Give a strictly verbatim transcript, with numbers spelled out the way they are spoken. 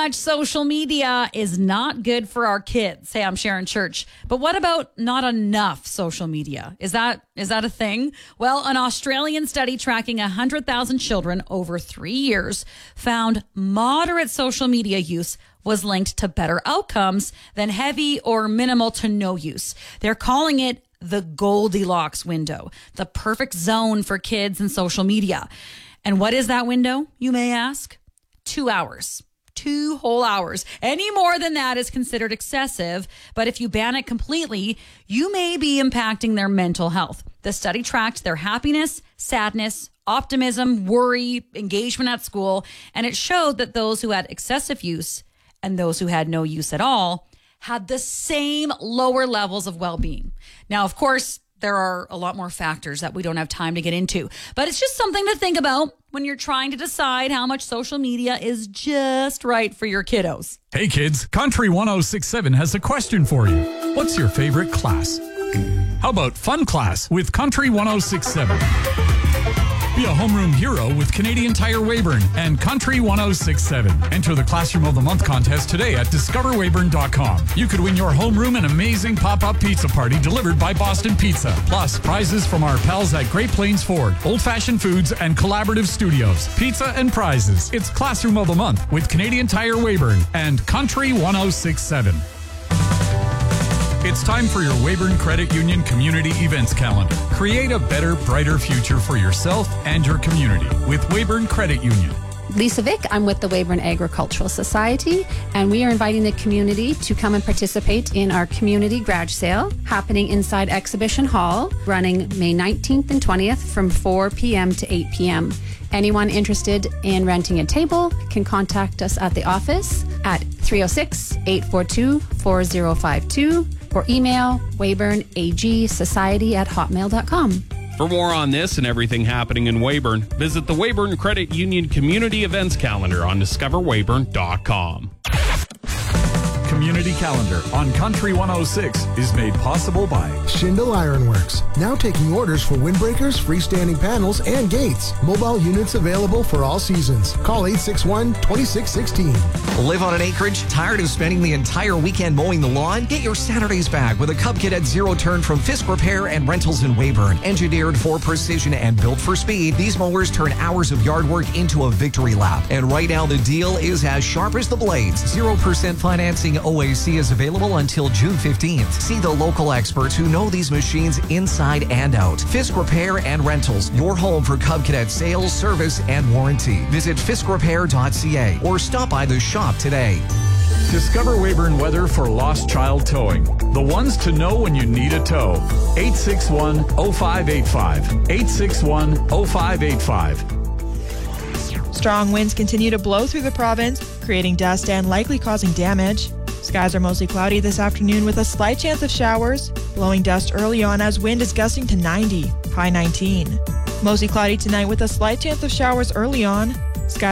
much social media is not good for our kids. Hey, I'm Sharon Church. But what about not enough social media? Is that is that a thing? Well, an Australian study tracking one hundred thousand children over three years found moderate social media use was linked to better outcomes than heavy or minimal to no use. They're calling it the Goldilocks window, the perfect zone for kids and social media. And what is that window, you may ask? Two hours. Two whole hours. Any more than that is considered excessive, but if you ban it completely, you may be impacting their mental health. The study tracked their happiness, sadness, optimism, worry, engagement at school, and it showed that those who had excessive use and those who had no use at all had the same lower levels of well-being. Now, of course, there are a lot more factors that we don't have time to get into, but it's just something to think about when you're trying to decide how much social media is just right for your kiddos. Hey kids, Country one oh six point seven has a question for you. What's your favorite class? How about fun class with Country one oh six point seven? Be a homeroom hero with Canadian Tire Weyburn and Country one oh six point seven. Enter the Classroom of the Month contest today at discover weyburn dot com. You could win your homeroom an amazing pop-up pizza party delivered by Boston Pizza. Plus, prizes from our pals at Great Plains Ford, Old Fashioned Foods, and Collaborative Studios. Pizza and prizes. It's Classroom of the Month with Canadian Tire Weyburn and Country one oh six point seven. It's time for your Weyburn Credit Union Community Events Calendar. Create a better, brighter future for yourself and your community with Weyburn Credit Union. Lisa Vick, I'm with the Weyburn Agricultural Society, and we are inviting the community to come and participate in our community garage sale happening inside Exhibition Hall, running May nineteenth and twentieth from four p.m. to eight p.m. Anyone interested in renting a table can contact us at the office at three oh six, eight four two, four oh five two or email weyburnagsociety at hotmail dot com. For more on this and everything happening in Weyburn, visit the Weyburn Credit Union Community Events Calendar on discover weyburn dot com. Community Calendar on Country one oh six is made possible by Schindel Ironworks, now taking orders for windbreakers, freestanding panels, and gates. Mobile units available for all seasons. Call eight six one, two six one six. Live on an acreage? Tired of spending the entire weekend mowing the lawn? Get your Saturdays back with a Cub Cadet Zero Turn from Fisk Repair and Rentals in Weyburn. Engineered for precision and built for speed, these mowers turn hours of yard work into a victory lap. And right now the deal is as sharp as the blades. zero percent financing O A C is available until June fifteenth. See the local experts who know these machines inside and out. Fisk Repair and Rentals, your home for Cub Cadet sales, service, and warranty. Visit fisk repair dot c a or stop by the shop today. Discover Weyburn weather for lost child towing. The ones to know when you need a tow. eight six one, oh five eight five. eight six one, oh five eight five. Strong winds continue to blow through the province, creating dust and likely causing damage. Skies are mostly cloudy this afternoon with a slight chance of showers, blowing dust early on as wind is gusting to ninety, high nineteen. Mostly cloudy tonight with a slight chance of showers early on,